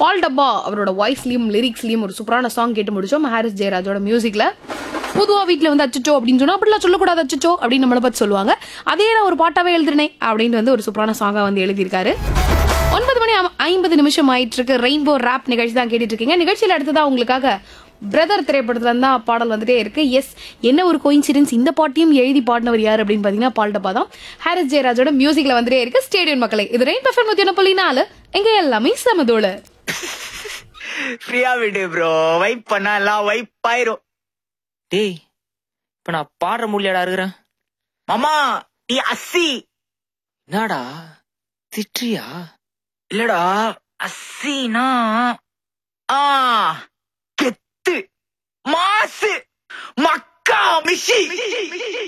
பால் டப்பா அவரோட வாய்ஸ்லயும் லிரிக்ஸ்லயும் ஒரு சூப்பரான சாங் கேட்டு முடிச்சோம். ஹாரிஸ் ஜெயராஜோட மியூசிக்ல. பொதுவா வீட்டுல வந்து அச்சச்சோ அப்படின்னு சொன்னா அப்படிலாம் சொல்லக்கூடாது, அச்சச்சோ அப்படின்னு நம்மளை பத்தி சொல்லுவாங்க. அதே நான் ஒரு பாட்டாவே எழுதுனேன் அப்படின்னு வந்து ஒரு சூப்பரான சாங்கா வந்து எழுதியிருக்காரு. 9:50 ஆயிட்டு இருக்கு. ரெயின்போ ராப் நிகழ்ச்சி தான் கேட்டுட்டு இருக்கீங்க. நிகழ்ச்சியில அடுத்ததா உங்களுக்காக பிரதர் திரைப்படத்துல இருந்தா பாடல் வந்துட்டே இருக்கு. எஸ், என்ன ஒரு கோயின்சிடன்ஸ், இந்த பாட்டையும் எழுதி பாடினவர் யார் அப்படின்னு பாத்தீங்கன்னா பால் டப்பா தான். ஹாரிஸ் ஜெயராஜோட மியூசிக்ல வந்துட்டே இருக்கு. ஸ்டேடியம் மக்களே, இது ரெயின் எஃப்எம் 101.4 எங்க எல்லாமே சமதோல. ஃப்ரீயா விடு ப்ரோ, வைப் பண்ணா எல்லாம் வைப் ஆயிரும். டேய், இப்ப நான் பாடுற முடியாடா இருக்கிறேன். மாமா நீ அஸ்ஸி. என்னடா திட்றியா? இல்லடா, அஸ்ஸினா கெத்து மாசு மக்கா மிஷி.